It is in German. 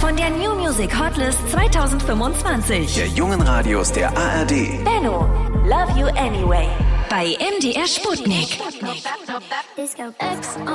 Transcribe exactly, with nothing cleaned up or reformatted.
von der New Music Hotlist zwanzig fünfundzwanzig. Der jungen Radios der A R D. Benno, Love You Anyway. Bei M D R Sputnik. Disco X